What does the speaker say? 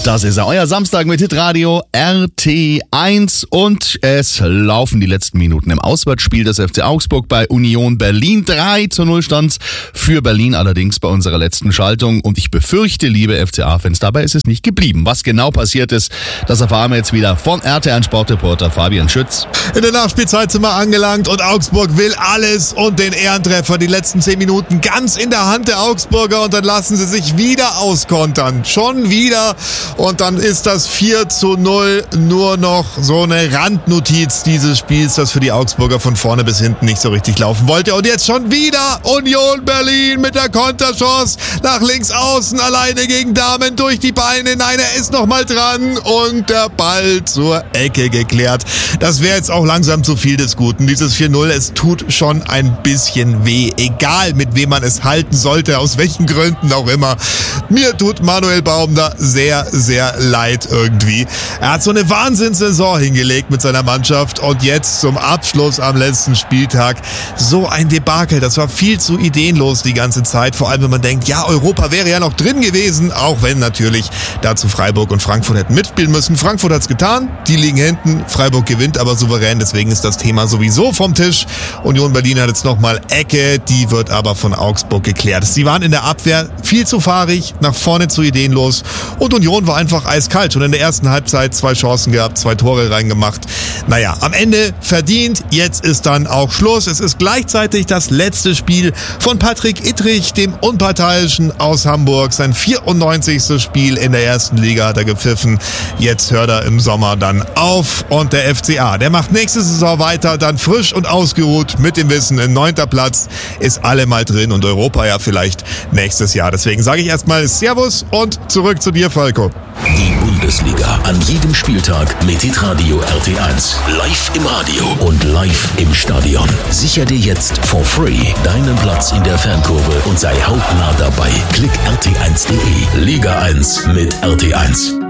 Das ist euer Samstag mit Hitradio RT1 und es laufen die letzten Minuten im Auswärtsspiel des FC Augsburg bei Union Berlin. 3:0 stand's für Berlin, allerdings bei unserer letzten Schaltung. Und ich befürchte, liebe FCA-Fans, dabei ist es nicht geblieben. Was genau passiert ist, das erfahren wir jetzt wieder von RT1-Sportreporter Fabian Schütz. In der Nachspielzeit sind wir angelangt und Augsburg will alles und den Ehrentreffer. Die letzten 10 Minuten ganz in der Hand der Augsburger und dann lassen sie sich wieder auskontern. Schon wieder. Und dann ist das 4:0 nur noch so eine Randnotiz dieses Spiels, das für die Augsburger von vorne bis hinten nicht so richtig laufen wollte. Und jetzt schon wieder Union Berlin mit der Konterchance nach links außen, alleine gegen Dahmen durch die Beine. Nein, er ist noch mal dran und der Ball zur Ecke geklärt. Das wäre jetzt auch langsam zu viel des Guten. Dieses 4:0, es tut schon ein bisschen weh. Egal, mit wem man es halten sollte, aus welchen Gründen auch immer. Mir tut Manuel Baum da sehr leid irgendwie. Er hat so eine Wahnsinnssaison hingelegt mit seiner Mannschaft und jetzt zum Abschluss am letzten Spieltag so ein Debakel. Das war viel zu ideenlos die ganze Zeit. Vor allem, wenn man denkt, ja, Europa wäre ja noch drin gewesen, auch wenn natürlich dazu Freiburg und Frankfurt hätten mitspielen müssen. Frankfurt hat's getan, die liegen hinten, Freiburg gewinnt aber souverän, deswegen ist das Thema sowieso vom Tisch. Union Berlin hat jetzt nochmal Ecke, die wird aber von Augsburg geklärt. Sie waren in der Abwehr viel zu fahrig, nach vorne zu ideenlos und Union war einfach eiskalt. Schon in der ersten Halbzeit 2 Chancen gehabt, 2 Tore reingemacht. Naja, am Ende verdient. Jetzt ist dann auch Schluss. Es ist gleichzeitig das letzte Spiel von Patrick Ittrich, dem Unparteiischen aus Hamburg. Sein 94. Spiel in der ersten Liga hat er gepfiffen. Jetzt hört er im Sommer dann auf. Und der FCA, der macht nächste Saison weiter, dann frisch und ausgeruht mit dem Wissen, in 9. Platz ist allemal drin und Europa ja vielleicht nächstes Jahr. Deswegen sage ich erstmal Servus und zurück zu dir, Falco. Die Bundesliga an jedem Spieltag mit Hitradio RT1. Live im Radio und live im Stadion. Sicher dir jetzt for free deinen Platz in der Fankurve und sei hautnah dabei. Klick rt1.de. Liga 1 mit RT1.